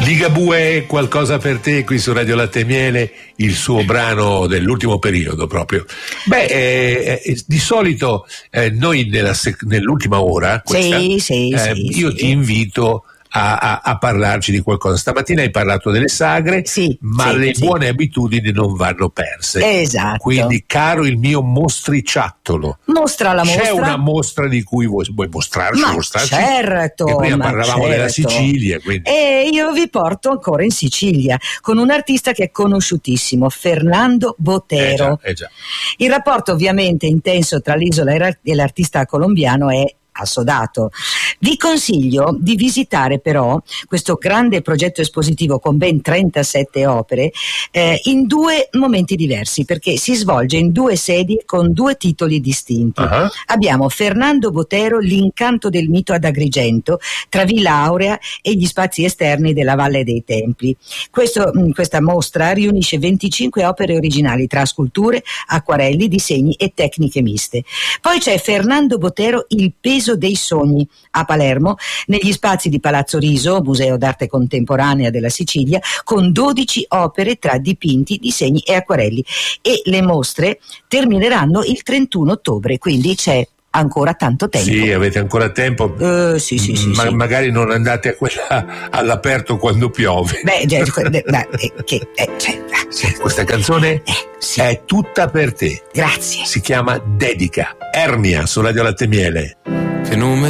Ligabue, qualcosa per te qui su Radio Latte e Miele, il suo brano dell'ultimo periodo proprio. Di solito noi nell'ultima ora questa, io ti invito a parlarci di qualcosa. Stamattina hai parlato delle sagre, ma le buone abitudini non vanno perse. Esatto. Quindi, caro il mio mostriciattolo, mostra la mostra. C'è una mostra di cui vuoi mostrarci? Certo. E prima parlavamo della Sicilia. Quindi. E io vi porto ancora in Sicilia con un artista che è conosciutissimo, Fernando Botero. Già. Il rapporto ovviamente intenso tra l'isola e l'artista colombiano è assodato. Vi consiglio di visitare però questo grande progetto espositivo con ben 37 opere in due momenti diversi, perché si svolge in due sedi con due titoli distinti. Abbiamo Fernando Botero, l'incanto del mito ad Agrigento, tra Villa Aurea e gli spazi esterni della Valle dei Templi. Questa mostra riunisce 25 opere originali tra sculture, acquarelli, disegni e tecniche miste. Poi c'è Fernando Botero, il peso dei sogni, a Palermo, negli spazi di Palazzo Riso, Museo d'Arte Contemporanea della Sicilia, con 12 opere tra dipinti, disegni e acquarelli. E le mostre termineranno il 31 ottobre, quindi c'è ancora tanto tempo. Sì, avete ancora tempo. Sì. Magari non andate a quella all'aperto quando piove. Questa canzone è tutta per te. Grazie. Si chiama Dedica. Ernia su Radio Latte e Miele. Che nome